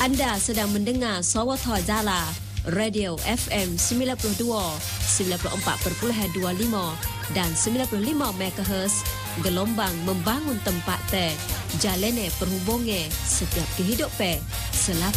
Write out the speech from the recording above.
Anda sedang mendengar Sawatha Jala, Radio FM 92, 94.25 dan 95 MHz, gelombang membangun tempat te, jalene perhubungan setiap kehidupan, selaku